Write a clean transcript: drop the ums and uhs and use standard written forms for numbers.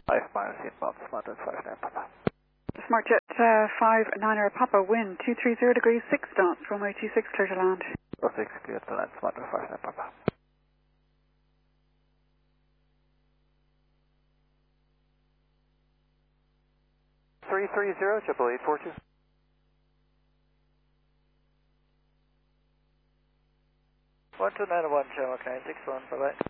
5 miles inbound, Smart 59 Papa. Smart Jet 59er Papa, wind 230 degrees 6 knots, runway 26, clear to land. 06, clear to land, Smart 59 Papa. Three 842. 1291, channel 961, bye bye.